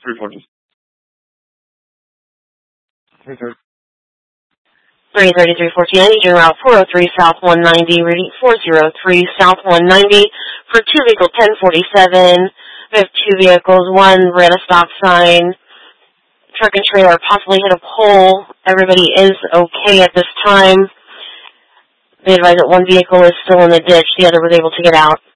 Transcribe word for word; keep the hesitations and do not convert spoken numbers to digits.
three forty. three thirty. three thirty-three fourteen, I need you route four oh three South one ninety, reading four oh three South one ninety for two vehicle ten forty-seven. We have two vehicles, one red a stop sign, truck and trailer possibly hit a pole. Everybody is okay at this time. They advise that one vehicle is still in the ditch, the other was able to get out.